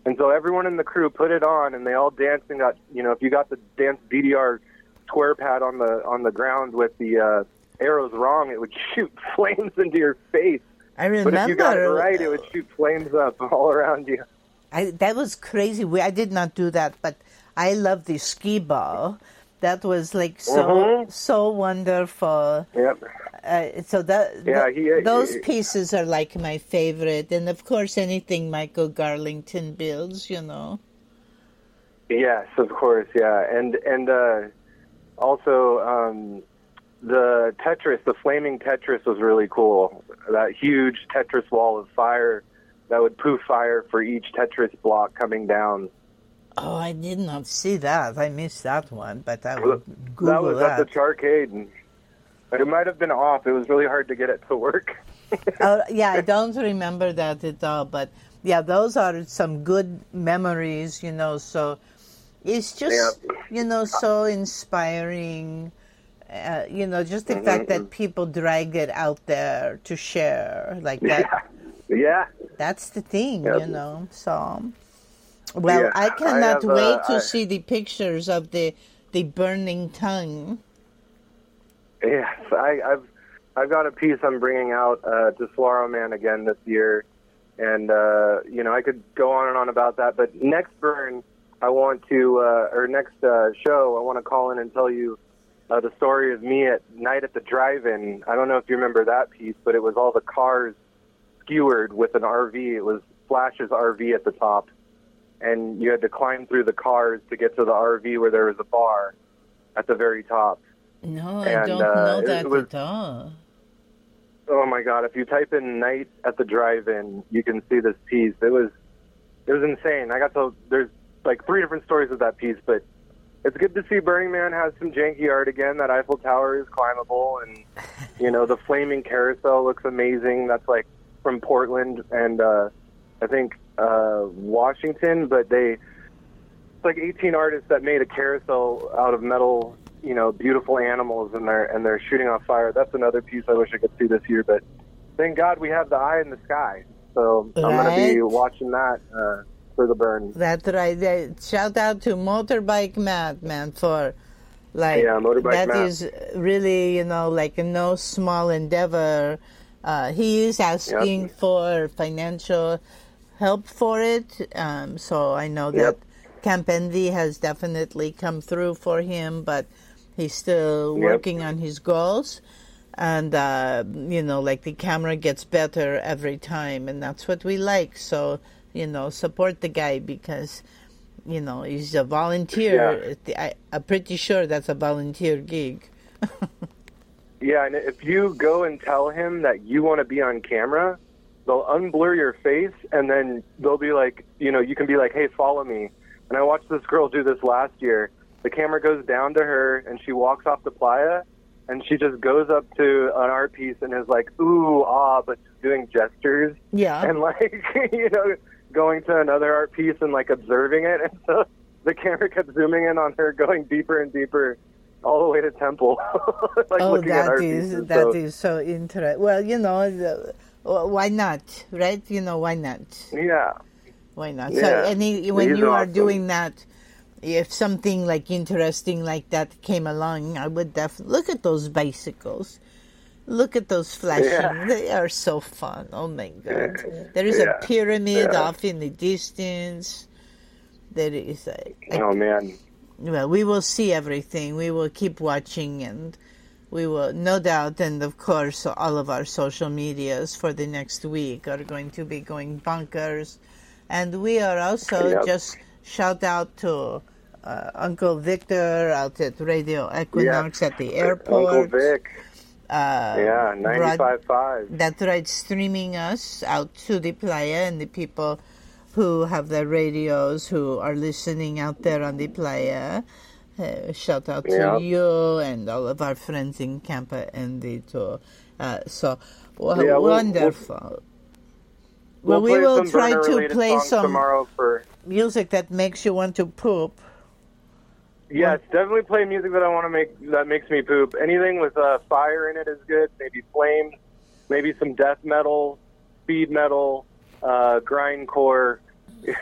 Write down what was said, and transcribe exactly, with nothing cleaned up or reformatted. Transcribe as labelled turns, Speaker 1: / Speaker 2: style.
Speaker 1: And so everyone in the crew put it on, and they all danced and got, you know, if you got the dance D D R square pad on the on the ground with the uh, arrows wrong, it would shoot flames into your face.
Speaker 2: I remember.
Speaker 1: But if you got it right, it would shoot flames up all around you.
Speaker 2: I, that was crazy. We, I did not do that, but I love the skee ball. That was like so
Speaker 1: mm-hmm.
Speaker 2: so wonderful.
Speaker 1: Yep.
Speaker 2: Uh, so that
Speaker 1: yeah,
Speaker 2: th-
Speaker 1: he,
Speaker 2: those
Speaker 1: he,
Speaker 2: pieces are like my favorite, and of course anything Michael Garlington builds, you know.
Speaker 1: Yes, of course, yeah, and and uh, also um, the Tetris, the flaming Tetris was really cool. That huge Tetris wall of fire that would poof fire for each Tetris block coming down.
Speaker 2: Oh, I did not see that. I missed that one, but I will Google
Speaker 1: that. was
Speaker 2: that.
Speaker 1: at the Charcade, and it might have been off. It was really hard to get it to work.
Speaker 2: Oh, yeah, I don't remember that at all, but yeah, those are some good memories, you know, so it's just,
Speaker 1: yeah.
Speaker 2: you know, so inspiring, uh, you know, just the
Speaker 1: mm-hmm.
Speaker 2: fact that people drag it out there to share, like that.
Speaker 1: Yeah, yeah.
Speaker 2: That's the thing,
Speaker 1: yep.
Speaker 2: you know, so... Well,
Speaker 1: yeah,
Speaker 2: I cannot
Speaker 1: I have,
Speaker 2: wait
Speaker 1: uh,
Speaker 2: to
Speaker 1: I,
Speaker 2: see the pictures of the the burning tongue.
Speaker 1: Yes, I, I've I've got a piece I'm bringing out uh, to Saguaro Man again this year, and uh, you know I could go on and on about that. But next burn, I want to, uh, or next uh, show, I want to call in and tell you uh, the story of me at night at the drive-in. I don't know if you remember that piece, but it was all the cars skewered with an R V. It was Flash's R V at the top. And you had to climb through the cars to get to the R V where there was a bar at the very top.
Speaker 2: No,
Speaker 1: and,
Speaker 2: I don't
Speaker 1: uh,
Speaker 2: know
Speaker 1: it,
Speaker 2: that
Speaker 1: it was,
Speaker 2: at all.
Speaker 1: Oh my God! If you type in "night at the drive-in," you can see this piece. It was, it was insane. I got to. There's like three different stories of that piece, but it's good to see Burning Man has some janky art again. That Eiffel Tower is climbable, and you know the flaming carousel looks amazing. That's like from Portland, and uh, I think. Uh, Washington, but they it's like eighteen artists that made a carousel out of metal, you know, beautiful animals, and they're and they're shooting off fire. That's another piece I wish I could see this year, but thank God we have the eye in the sky. So right. I'm going to be watching that uh, for the burn.
Speaker 2: That's right. Shout out to Motorbike Matt, man, for like
Speaker 1: yeah, Motorbike
Speaker 2: that
Speaker 1: Matt.
Speaker 2: is really, you know, like a no small endeavor. Uh, he is asking yep. for financial help for it, um, so I know that
Speaker 1: yep.
Speaker 2: Camp Envy has definitely come through for him, but he's still
Speaker 1: yep.
Speaker 2: working on his goals, and uh, you know, like the camera gets better every time, and that's what we like. So you know, support the guy because you know he's a volunteer. Yeah. I, I'm pretty sure that's a volunteer gig.
Speaker 1: Yeah, and if you go and tell him that you want to be on camera, they'll unblur your face, and then they'll be like, you know, you can be like, hey, follow me. And I watched this girl do this last year. The camera goes down to her, and she walks off the playa, and she just goes up to an art piece and is like, ooh, ah, but just doing gestures.
Speaker 2: Yeah.
Speaker 1: And, like, you know, going to another art piece and, like, observing it. And so the camera kept zooming in on her, going deeper and deeper, all the way to Temple. like
Speaker 2: oh,
Speaker 1: looking
Speaker 2: that
Speaker 1: at art
Speaker 2: is
Speaker 1: pieces.
Speaker 2: that
Speaker 1: so,
Speaker 2: is so interesting. Well, you know, the, why not, right? You know, why not?
Speaker 1: Yeah.
Speaker 2: Why not?
Speaker 1: Yeah.
Speaker 2: So, any when
Speaker 1: He's
Speaker 2: you are
Speaker 1: awesome.
Speaker 2: doing that, if something like interesting like that came along, I would definitely look at those bicycles. Look at those flashing.
Speaker 1: Yeah.
Speaker 2: They are so fun. Oh my God. There is
Speaker 1: yeah.
Speaker 2: a pyramid
Speaker 1: yeah.
Speaker 2: off in the distance. There is a, a
Speaker 1: oh man.
Speaker 2: Well, we will see everything. We will keep watching, and we will, no doubt, and of course, all of our social medias for the next week are going to be going bonkers. And we are also
Speaker 1: yep.
Speaker 2: just shout out to uh, Uncle Victor out at Radio Equinox
Speaker 1: yep.
Speaker 2: at the airport.
Speaker 1: Uncle Vic.
Speaker 2: Uh,
Speaker 1: yeah, ninety-five point five.
Speaker 2: That's right, streaming us out to the playa, and the people who have their radios, who are listening out there on the playa. Uh, shout out to
Speaker 1: yep.
Speaker 2: you and all of our friends in Camp Envy too. Uh, so well,
Speaker 1: yeah,
Speaker 2: wonderful.
Speaker 1: We'll,
Speaker 2: well, we will try to play some
Speaker 1: tomorrow for
Speaker 2: music that makes you want to poop.
Speaker 1: Yes, definitely play music that I want to make that makes me poop. Anything with uh, fire in it is good. Maybe flames, maybe some death metal, speed metal, uh, grindcore.